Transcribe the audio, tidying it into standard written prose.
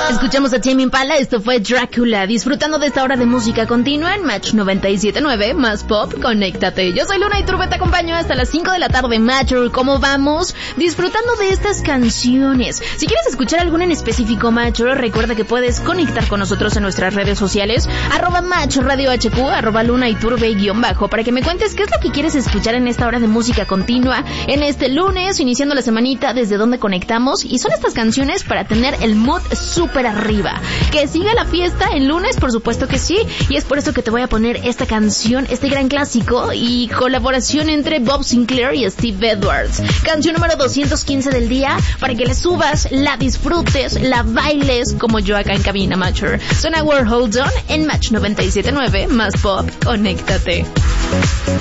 Escuchamos a Tame Impala, esto fue Drácula, disfrutando de esta hora de música continua en Match 97.9, más pop, conéctate. Yo soy Luna Iturbe, te acompaño hasta las 5 de la tarde, Matcher. ¿Cómo vamos? Disfrutando de estas canciones. Si quieres escuchar alguna en específico, Matcher, recuerda que puedes conectar con nosotros en nuestras redes sociales, @Match Radio HQ, @Luna Iturbe _ para que me cuentes qué es lo que quieres escuchar en esta hora de música continua, en este lunes, iniciando la semanita, desde donde conectamos, y son estas canciones para tener el mood súper arriba. Que siga la fiesta el lunes, por supuesto que sí, y es por eso que te voy a poner esta canción, este gran clásico y colaboración entre Bob Sinclair y Steve Edwards. Canción número 215 del día, para que le subas, la disfrutes, la bailes como yo acá en cabina, Matcher. Suena World Hold On en Match 97.9, más pop, conéctate.